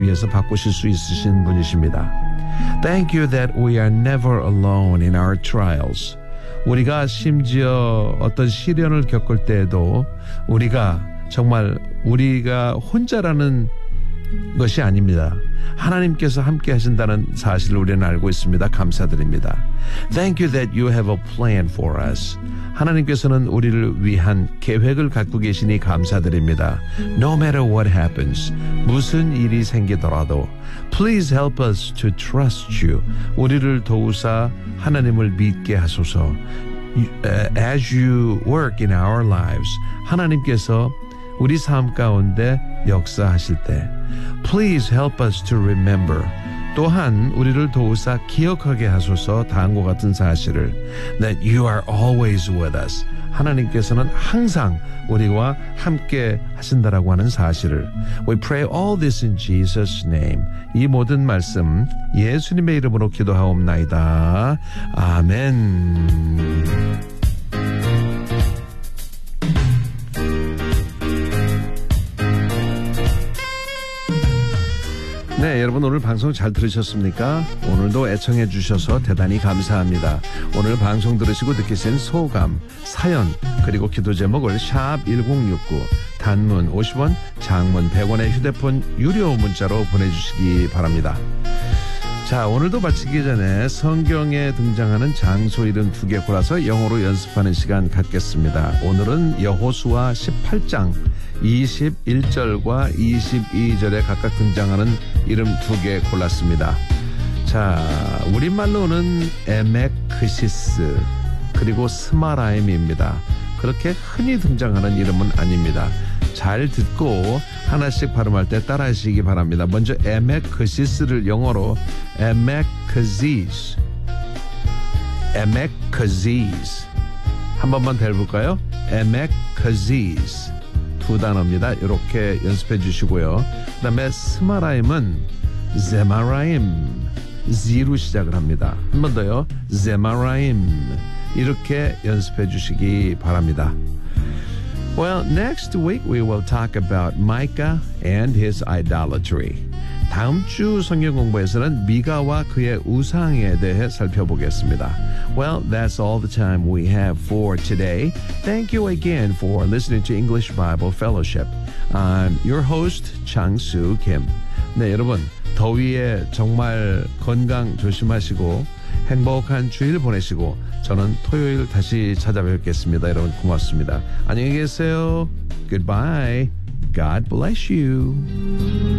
위해서 바꾸실 수 있으신 분이십니다. Thank you that we are never alone in our trials. 우리가 심지어 어떤 시련을 겪을 때에도 우리가 혼자라는 것이 아닙니다. 하나님께서 함께 하신다는 사실을 우리는 알고 있습니다. 감사드립니다. Thank you that you have a plan for us. 하나님께서는 우리를 위한 계획을 갖고 계시니 감사드립니다. No matter what happens, 무슨 일이 생기더라도 Please help us to trust you. 우리를 도우사 하나님을 믿게 하소서. As you work in our lives, 하나님께서 우리 삶 가운데 역사하실 때 Please help us to remember. 또한 우리를 도우사 기억하게 하소서. 다음과 같은 사실을 That you are always with us. 하나님께서는 항상 우리와 함께 하신다라고 하는 사실을 We pray all this in Jesus' name. 이 모든 말씀 예수님의 이름으로 기도하옵나이다. 아멘. 네, 여러분 오늘 방송 잘 들으셨습니까? 오늘도 애청해 주셔서 대단히 감사합니다. 오늘 방송 들으시고 느끼신 소감, 사연, 그리고 기도 제목을 샵 1069, 단문 50원, 장문 100원의 휴대폰 유료 문자로 보내주시기 바랍니다. 자, 오늘도 마치기 전에 성경에 등장하는 장소 이름 2개 골라서 영어로 연습하는 시간 갖겠습니다. 오늘은 여호수아 18장 21절과 22절에 각각 등장하는 이름 2개 골랐습니다. 자, 우리말로는 에메크시스 그리고 스마라임입니다. 그렇게 흔히 등장하는 이름은 아닙니다. 잘 듣고 하나씩 발음할 때 따라하시기 바랍니다. 먼저 에메크시스를 영어로 에메크시스 한 번만 더 해볼까요? 에메크시스 두 단어입니다. 이렇게 연습해 주시고요. 그 다음에 스마라임은 제마라임 Z로 시작을 합니다. 한 번 더요. 제마라임 이렇게 연습해 주시기 바랍니다. Well, next week we will talk about Micah and his idolatry. 다음 주 성경 공부에서는 미가와 그의 우상에 대해 살펴보겠습니다. Well, that's all the time we have for today. Thank you again for listening to English Bible Fellowship. I'm your host, 장수 김. 네, 여러분, 더위에 정말 건강 조심하시고 행복한 주일 보내시고 저는 토요일 다시 찾아뵙겠습니다. 여러분 고맙습니다. 안녕히 계세요. Goodbye. God bless you.